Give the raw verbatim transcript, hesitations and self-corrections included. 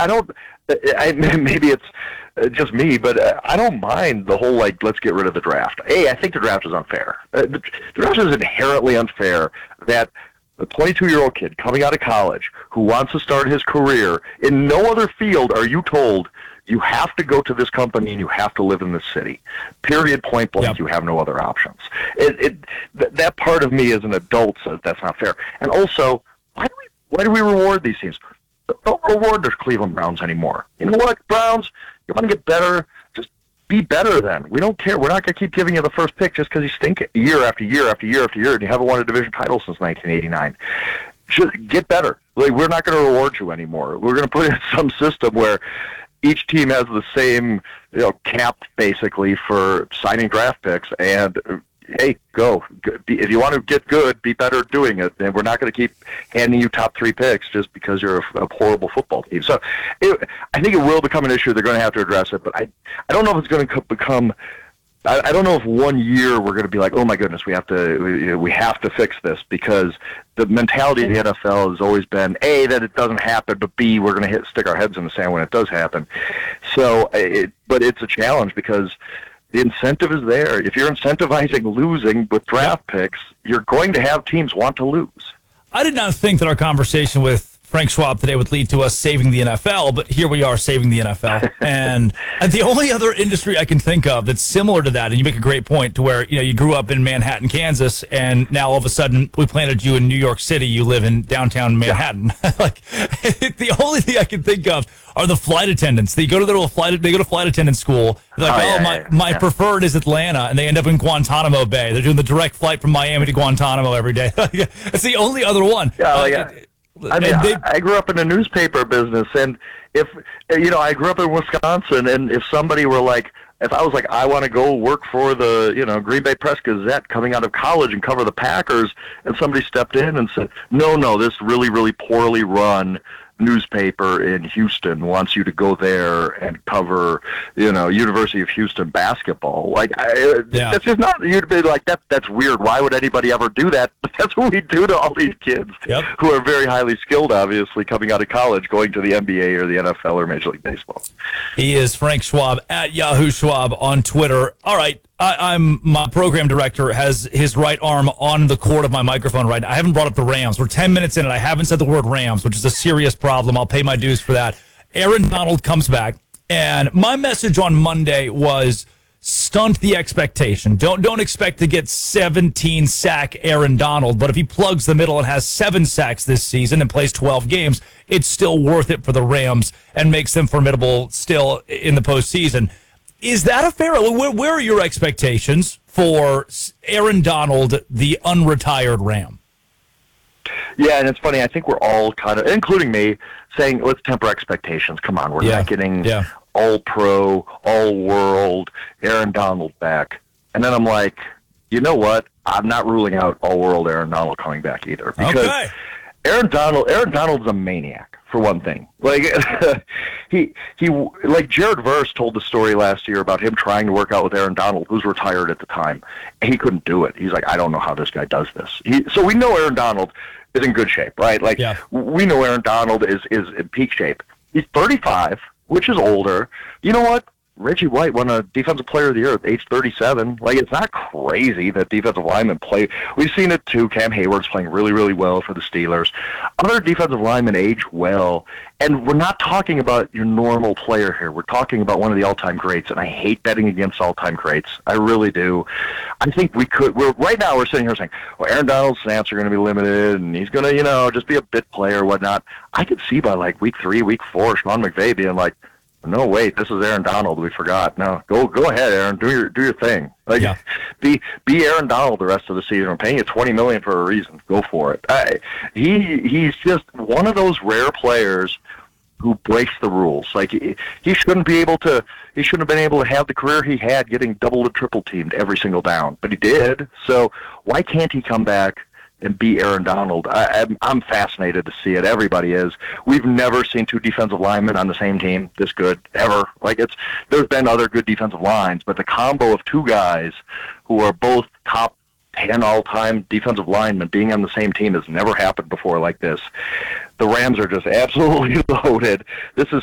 I don't. I, maybe it's just me, but I don't mind the whole like let's get rid of the draft. A, I think the draft is unfair. The draft is inherently unfair that a twenty-two-year-old kid coming out of college who wants to start his career in no other field are you told you have to go to this company and you have to live in this city. Period, point blank, yep. You have no other options. It, it th- that part of me as an adult says that's not fair. And also, why do we why do we reward these teams? Don't reward the Cleveland Browns anymore. You know what, Browns? You want to get better? Just be better then. We don't care. We're not going to keep giving you the first pick just because you stink year after year after year after year and you haven't won a division title since nineteen eighty-nine. Just get better. Like, we're not going to reward you anymore. We're going to put in some system where each team has the same, you know, cap basically for signing draft picks, and hey, go. If you want to get good, be better at doing it. And we're not going to keep handing you top three picks just because you're a, a horrible football team. So it, I think it will become an issue. They're going to have to address it, but I, I don't know if it's going to become. I, I don't know if one year we're going to be like, oh my goodness, we have to, we, we have to fix this, because the mentality of the N F L has always been A, that it doesn't happen, but B, we're going to hit stick our heads in the sand when it does happen. So, it, but it's a challenge because the incentive is there. If you're incentivizing losing with draft picks, you're going to have teams want to lose. I did not think that our conversation with Frank Schwab today would lead to us saving the N F L, but here we are saving the N F L. And the only other industry I can think of that's similar to that, and you make a great point, to where, you know, you grew up in Manhattan, Kansas, and now all of a sudden we planted you in New York City. You live in downtown Manhattan. Yeah. Like, the only thing I can think of are the flight attendants. They go to their little flight. They go to flight attendant school. They're like, oh, oh yeah, my, yeah, my yeah. preferred is Atlanta, and they end up in Guantanamo Bay. They're doing the direct flight from Miami to Guantanamo every day. That's the only other one. Yeah, uh, yeah. I mean, they, I grew up in the newspaper business, and if, you know, I grew up in Wisconsin, and if somebody were like, if I was like, I want to go work for the, you know, Green Bay Press Gazette coming out of college and cover the Packers, and somebody stepped in and said, no, no, this really, really poorly run newspaper in Houston wants you to go there and cover, you know, University of Houston basketball. Like, I, yeah. that's just not, you'd be like, that. that's weird. Why would anybody ever do that? But that's what we do to all these kids yep. who are very highly skilled, obviously, coming out of college, going to the N B A or the N F L or Major League Baseball. He is Frank Schwab at Yahoo Schwab on Twitter. All right. I, I'm my program director has his right arm on the cord of my microphone right now. I haven't brought up the Rams. We're ten minutes in and I haven't said the word Rams, which is a serious problem. I'll pay my dues for that. Aaron Donald comes back, and my message on Monday was stunt the expectation. Don't don't expect to get seventeen sack Aaron Donald, but if he plugs the middle and has seven sacks this season and plays twelve games, it's still worth it for the Rams and makes them formidable still in the postseason. Is that a fair? Where, where are your expectations for Aaron Donald, the unretired Ram? Yeah, and it's funny. I think we're all kind of, including me, saying let's temper expectations. Come on, we're yeah. not getting yeah. all-pro, all-world Aaron Donald back. And then I'm like, you know what? I'm not ruling out all-world Aaron Donald coming back either, because okay. Aaron Donald, Aaron Donald's a maniac. For one thing, like he he like Jared Verse told the story last year about him trying to work out with Aaron Donald, who's retired at the time, and he couldn't do it. He's like, I don't know how this guy does this. He, so we know Aaron Donald is in good shape, right? Like yeah. we know Aaron Donald is is in peak shape. He's thirty-five, which is older. You know what? Reggie White won a Defensive Player of the Year at age thirty-seven. Like, it's not crazy that defensive linemen play. We've seen it, too. Cam Hayward's playing really, really well for the Steelers. Other defensive linemen age well. And we're not talking about your normal player here. We're talking about one of the all-time greats, and I hate betting against all-time greats. I really do. I think we could. We're right now we're sitting here saying, well, Aaron Donald's snaps are going to be limited, and he's going to, you know, just be a bit player or whatnot. I could see by, like, week three, week four, Sean McVay being like, no, wait, this is Aaron Donald. We forgot. No, go go ahead, Aaron. Do your do your thing. Like, yeah. be be Aaron Donald the rest of the season. I'm paying you twenty million dollars for a reason. Go for it. I, he he's just one of those rare players who breaks the rules. Like, he, he shouldn't be able to. He shouldn't have been able to have the career he had, getting double and triple teamed every single down. But he did. So why can't he come back and be Aaron Donald? I, I'm, I'm fascinated to see it. Everybody is. We've never seen two defensive linemen on the same team this good, ever. Like, it's there's been other good defensive lines, but the combo of two guys who are both top ten all-time defensive linemen being on the same team has never happened before like this. The Rams are just absolutely loaded. This is